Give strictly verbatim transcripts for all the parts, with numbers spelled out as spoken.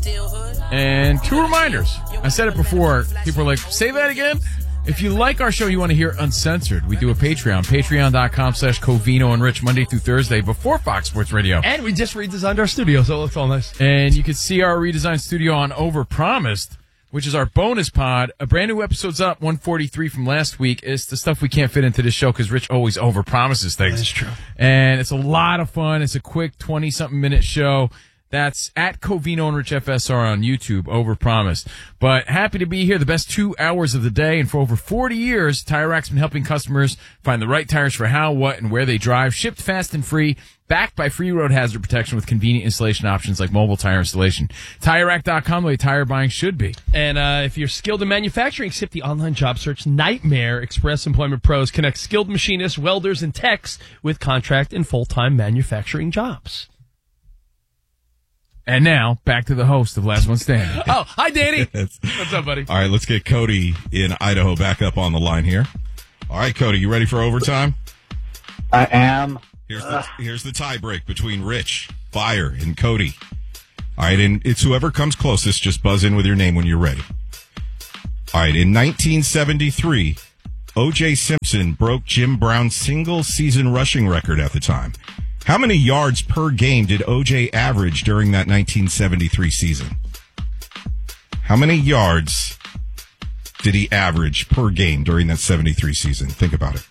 And two reminders. I said it before. People were like, say that again? If you like our show, you want to hear Uncensored, we do a Patreon. Patreon.com slash Covino and Rich Monday through Thursday before Fox Sports Radio. And we just redesigned our studio, so it looks all nice. And you can see our redesigned studio on Overpromised, which is our bonus pod. A brand new episode's up, one forty-three from last week. It's the stuff we can't fit into this show because Rich always overpromises things. That's true. And it's a lot of fun. It's a quick twenty-something minute show. That's at Covino and Rich F S R on YouTube, Overpromised. But happy to be here, the best two hours of the day. And for over forty years, Tire Rack's been helping customers find the right tires for how, what, and where they drive. Shipped fast and free, backed by free road hazard protection with convenient installation options like mobile tire installation. Tire Rack dot com, the way tire buying should be. And uh, if you're skilled in manufacturing, skip the online job search nightmare. Express Employment Pros connect skilled machinists, welders, and techs with contract and full-time manufacturing jobs. And now, back to the host of Last One Standing. Oh, hi, Danny. What's up, buddy? All right, let's get Cody in Idaho back up on the line here. All right, Cody, you ready for overtime? I am. Here's the, here's the tie break between Rich, Fire, and Cody. All right, and it's whoever comes closest, just buzz in with your name when you're ready. All right, in nineteen seventy-three, O J Simpson broke Jim Brown's single-season rushing record at the time. How many yards per game did O J average during that nineteen seventy-three season? How many yards did he average per game during that seventy-three season? Think about it.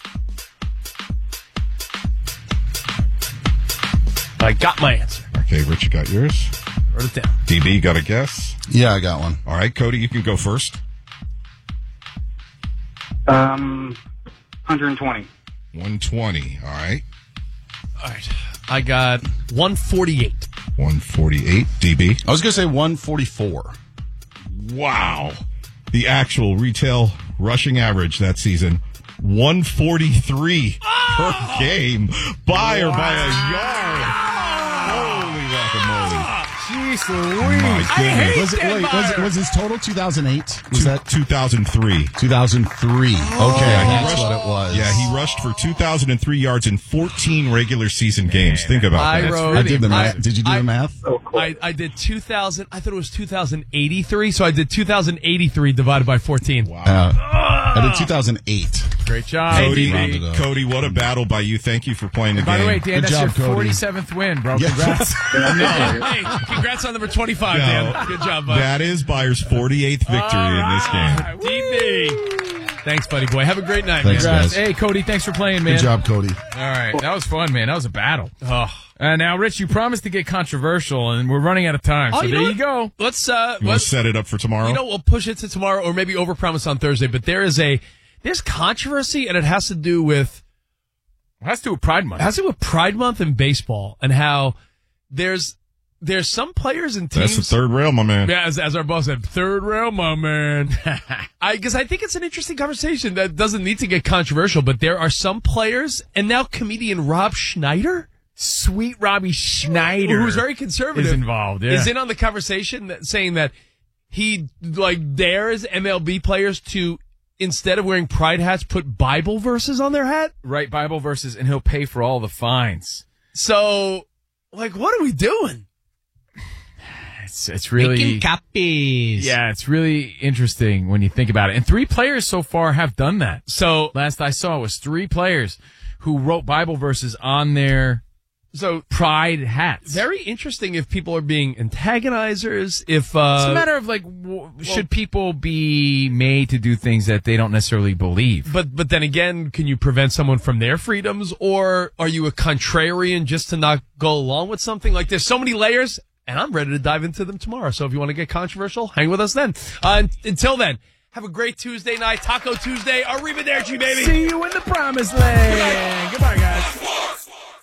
I got my answer. Okay, Rich, you got yours? Wrote it down. D B, you got a guess? Yeah, I got one. All right, Cody, you can go first. Um, one twenty. one twenty, all right. All right. I got one forty-eight. one forty-eight, D B. I was going to say one forty-four. Wow. The actual retail rushing average that season, one forty-three oh! per game. Buyer wow. by a yard. Holy guacamole. Jeez Louise. My goodness. Was it, wait, was, it, was his total two thousand eight? Was Two, that two thousand three? two thousand three. Oh. Okay, Yeah, he that's rushed, what it was. Yeah, he rushed for two thousand three yards in fourteen regular season games. Man, Think about I that. wrote- I did the math. I- Did you do I- the math? Oh, cool. I, I did two thousand. I thought it was two thousand eighty-three, so I did two thousand eighty-three divided by fourteen. Wow. Uh, I did two thousand eight. Great job. Cody, Rounded up. Cody, what a battle by you. Thank you for playing the By game. the way, Dan, Good that's job, your Cody. forty-seventh win, bro. Yeah. Congrats. Hey, congrats on number twenty-five, No. Dan. Good job, bud. That is Bayer's forty-eighth victory in this game. D B. Thanks, buddy boy. Have a great night, Thanks, man. guys. Hey, Cody, thanks for playing, man. Good job, Cody. All right, that was fun, man. That was a battle. Oh. Uh, now, Rich, you promised to get controversial, and we're running out of time. Oh, So you there know you go. Let's uh, You want to let's set it up for tomorrow? you know we'll push it to tomorrow, or maybe overpromise on Thursday. But there is a there's controversy, and it has to do with It has to do with Pride Month. it has to do with Pride Month in baseball, and how there's there's some players and teams. That's the third rail, my man. Yeah, as, as our boss said, third rail, my man. I guess I think it's an interesting conversation that doesn't need to get controversial, but there are some players, and now comedian Rob Schneider, Sweet Robbie Schneider, who's very conservative, is involved. Yeah. is in on the conversation that, saying that he like dares M L B players to, instead of wearing pride hats, put Bible verses on their hat. Write Bible verses, and he'll pay for all the fines. So, like, what are we doing? It's it's really Making copies. yeah, it's really interesting when you think about it. And three players so far have done that. So Last I saw was three players who wrote Bible verses on their so pride hats. very interesting if people are being antagonizers. If uh, It's a matter of like, w- should people be made to do things that they don't necessarily believe? But but then again, can you prevent someone from their freedoms, or are you a contrarian just to not go along with something? Like, there's so many layers, and I'm ready to dive into them tomorrow. So if you want to get controversial, hang with us then. Uh, until then, have a great Tuesday night, Taco Tuesday. Arrivederci, baby. See you in the promised land. Goodbye, guys.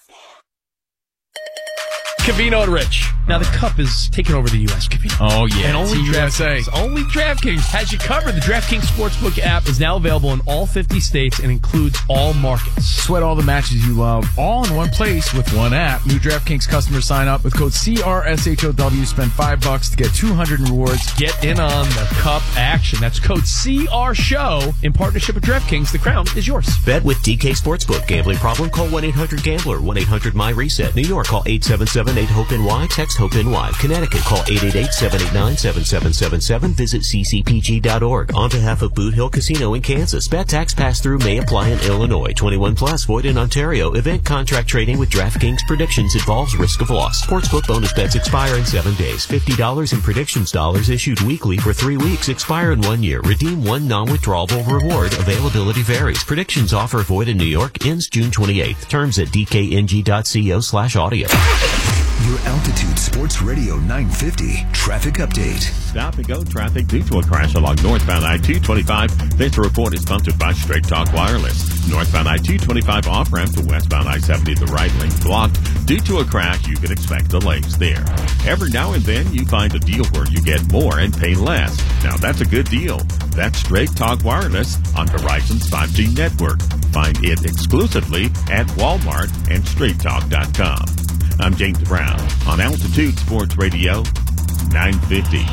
Covino and Rich. Now the Cup is taking over the U S, Covino. Oh, yeah. And only Team U S A. DraftKings, only DraftKings has you covered. The DraftKings Sportsbook app is now available in all fifty states and includes all markets. Sweat all the matches you love, all in one place with one app. New DraftKings customers sign up with code C R S H O W. Spend five bucks to get two hundred in rewards. Get in on the Cup action. That's code C R SHOW in partnership with DraftKings. The crown is yours. Bet with D K Sportsbook. Gambling problem? Call one eight hundred gambler. one eight hundred my reset. New York, call eight seven seven eight hope N Y. Text Hope N Y. Connecticut, call eight eight eight, seven eight nine, seven seven seven seven. Visit c c p g dot org. On behalf of Boot Hill Casino in Kansas, bet tax pass-through may apply in Illinois. twenty-one plus, void in Ontario. Event contract trading with DraftKings predictions involves risk of loss. Sportsbook bonus bets expire in seven days. fifty dollars in predictions dollars issued weekly for three weeks. Expire in one year. Redeem one non-withdrawable reward. Availability varies. Predictions offer void in New York. Ends June twenty-eighth. Terms at d k n g dot co slash audio. Your Altitude Sports Radio nine fifty traffic update. Stop and go traffic due to a crash along northbound I two twenty-five. This report is sponsored by Straight Talk Wireless. Northbound I two twenty-five off-ramp to westbound I seventy, the right lane blocked. Due to a crash, you can expect delays there. Every now and then, you find a deal where you get more and pay less. Now, that's a good deal. That's Straight Talk Wireless on Verizon's five G network. Find it exclusively at Walmart and straight talk dot com. I'm James Brown on Altitude Sports Radio nine fifty.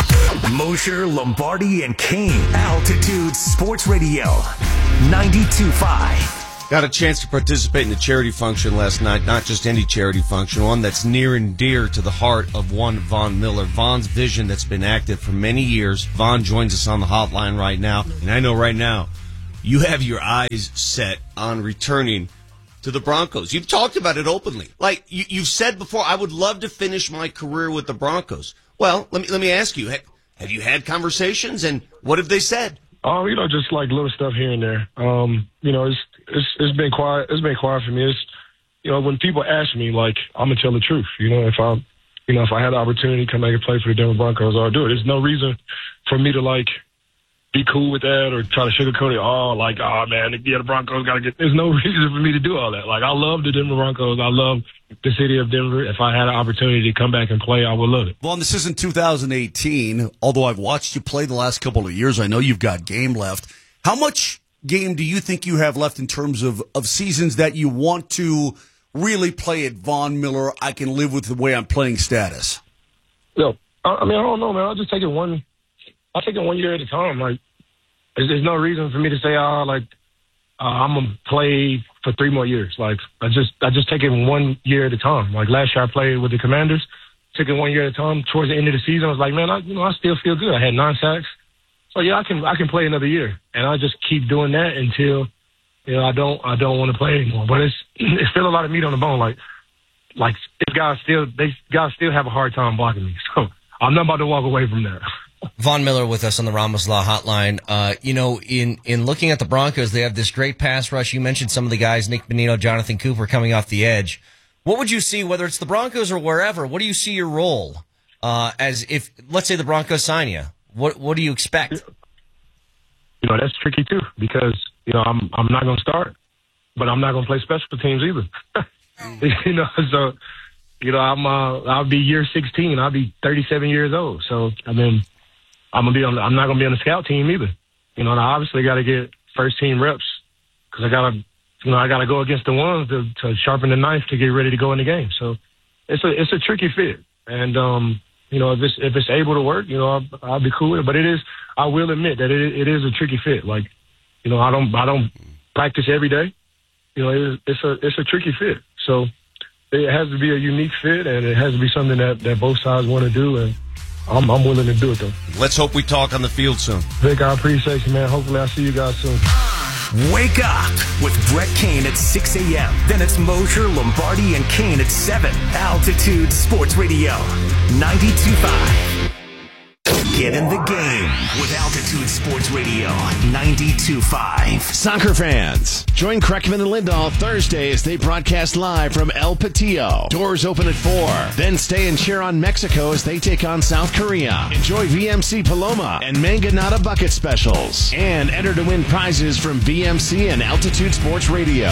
Mosher, Lombardi, and Kane. Altitude Sports Radio ninety-two point five. Got a chance to participate in the charity function last night. Not just any charity function, one that's near and dear to the heart of one Von Miller. Von's vision that's been active for many years. Von joins us on the hotline right now. And I know right now you have your eyes set on returning to the Broncos. You've talked about it openly. Like you, you've said before, I would love to finish my career with the Broncos. Well, let me let me ask you, have, have you had conversations, and what have they said? Oh, you know, just like little stuff here and there. Um, you know, it's it's it's been quiet. It's been quiet for me. It's, you know, when people ask me, like, I'm gonna tell the truth. You know, if I, you know, if I had the opportunity to come back and play for the Denver Broncos, I'll do it. There's no reason for me to like be cool with that or try to sugarcoat it. Oh, like, oh man, yeah, the Broncos gotta get. There's no reason for me to do all that. Like, I love the Denver Broncos. I love the city of Denver. If I had an opportunity to come back and play, I would love it. Well, and this isn't two thousand eighteen. Although I've watched you play the last couple of years, I know you've got game left. How much game do you think you have left in terms of, of seasons that you want to really play at Von Miller? I can live with the way I'm playing status. No, I, I mean, I don't know, man. I'll just take it one. I'll take it one year at a time. Like, there's, there's no reason for me to say, oh, like, uh, I'm gonna play for three more years. Like, I just, I just take it one year at a time. Like last year, I played with the Commanders, took it one year at a time. Towards the end of the season, I was like, man, I, you know, I still feel good. I had nine sacks, so yeah, I can, I can play another year, and I just keep doing that until, you know, I don't, I don't want to play anymore. But it's, it's still a lot of meat on the bone. Like, like these guys still, they guys still have a hard time blocking me. So I'm not about to walk away from that. Von Miller with us on the Ramos Law Hotline. Uh, you know, in, in looking at the Broncos, they have this great pass rush. You mentioned some of the guys, Nick Bonino, Jonathan Cooper, coming off the edge. What would you see, whether it's the Broncos or wherever, what do you see your role uh, as if, let's say the Broncos sign you? What what do you expect? You know, that's tricky too, because, you know, I'm I'm not going to start, but I'm not going to play special teams either. You know, so, you know, I'm uh, I'll be year sixteen. I'll be thirty-seven years old. So, I mean, I'm gonna be on. I'm not gonna be on the scout team either. You know, and I obviously got to get first team reps because I gotta, you know, I gotta go against the ones to, to sharpen the knife to get ready to go in the game. So it's a it's a tricky fit, and um, you know, if it's if it's able to work, you know, I'll, I'll be cool with it. But it is, I will admit that it it is a tricky fit. Like, you know, I don't I don't practice every day. You know, it is, it's a it's a tricky fit. So it has to be a unique fit, and it has to be something that, that both sides want to do, and I'm, I'm willing to do it, though. Let's hope we talk on the field soon. Vic, I appreciate you, man. Hopefully I'll see you guys soon. Wake up with Brett Kane at six a.m. Then it's Mosher, Lombardi, and Kane at seven. Altitude Sports Radio ninety-two point five. Get in the game with Altitude Sports Radio ninety-two point five. Soccer fans, join Kreckman and Lindahl Thursday as they broadcast live from El Patillo. Doors open at four. Then stay and cheer on Mexico as they take on South Korea. Enjoy V M C Paloma and Manganata bucket specials. And enter to win prizes from V M C and Altitude Sports Radio.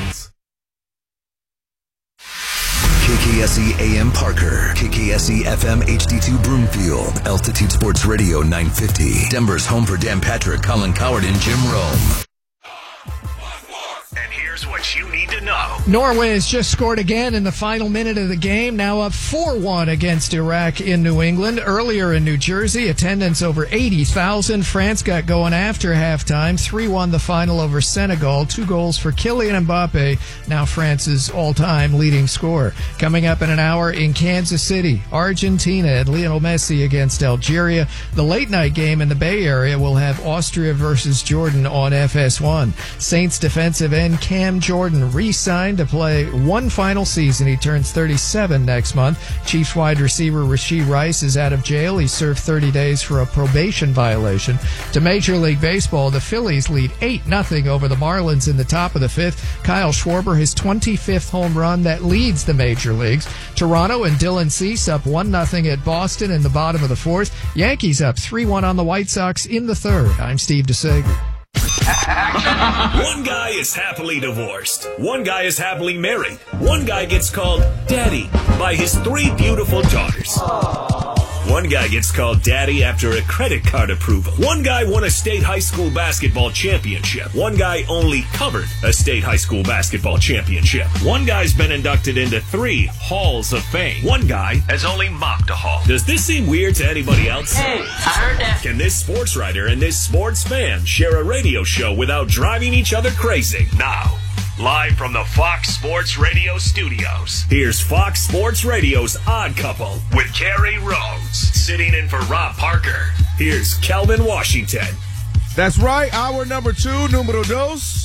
K K S E A M Parker, K K S E F M H D two Broomfield, Altitude Sports Radio nine fifty, Denver's home for Dan Patrick, Colin Coward, and Jim Rome. And here's what sports you need to know. Norway has just scored again in the final minute of the game, now up four one against Iraq in New England. Earlier in New Jersey, attendance over eighty thousand. France got going after halftime, three one the final over Senegal. Two goals for Kylian Mbappe, now France's all-time leading scorer. Coming up in an hour in Kansas City, Argentina and Lionel Messi against Algeria. The late-night game in the Bay Area will have Austria versus Jordan on F S one. Saints defensive end Cam Jordan re-signed to play one final season. He turns thirty-seven next month. Chiefs wide receiver Rashee Rice is out of jail. He served thirty days for a probation violation. To Major League Baseball, the Phillies lead eight nothing over the Marlins in the top of the fifth. Kyle Schwarber, his twenty-fifth home run that leads the major leagues. Toronto and Dylan Cease up one nothing at Boston in the bottom of the fourth. Yankees up three one on the White Sox in the third. I'm Steve DeSager. One guy is happily divorced. One guy is happily married. One guy gets called daddy by his three beautiful daughters. One guy gets called daddy after a credit card approval. One guy won a state high school basketball championship. One guy only covered a state high school basketball championship. One guy's been inducted into three halls of fame. One guy has only mocked a hall. Does this seem weird to anybody else? Hey, I heard that. Can this sports writer and this sports fan share a radio show without driving each other crazy? Now, live from the Fox Sports Radio studios, here's Fox Sports Radio's Odd Couple with Kerry Rhodes. Sitting in for Rob Parker, here's Kelvin Washington. That's right, hour number two, numero dos.